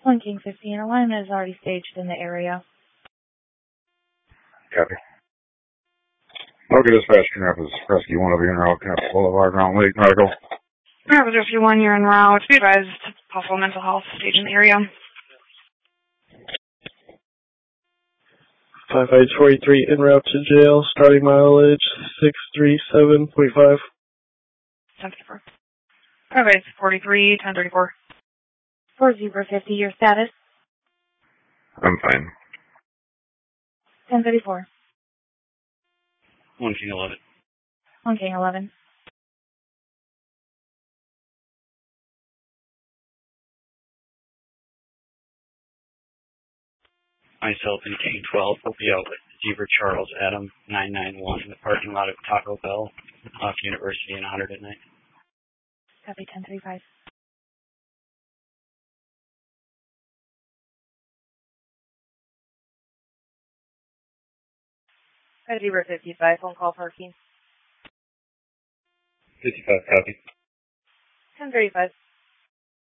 1 King 15, alignment is already staged in the area. Copy. Okay, dispatch, can Rapids Rescue 1 over here in route, Capitol Boulevard, Round Lake, medical. Rapids Rescue 1, you're en route. Be advised, possible mental health stage in the area. 5843 en route to jail, starting mileage 637.5. 1034. Okay, 43, 1034. 4050, your status? I'm fine. 1034. 1 King 11. 1 King 11. Myself and King 12 will be out with Zebra Charles Adam 991 in the parking lot of Taco Bell off University and 100 at night. Copy 1035. Zebra 55, phone call parking. 55, copy. 1035.